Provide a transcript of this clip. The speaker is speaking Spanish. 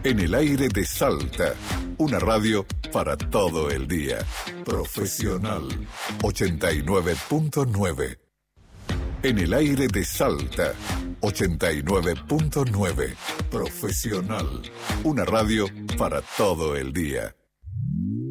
En el aire de Salta, una radio para todo el día. Profesional 89.9. En el aire de Salta, 89.9. Profesional, una radio para todo el día.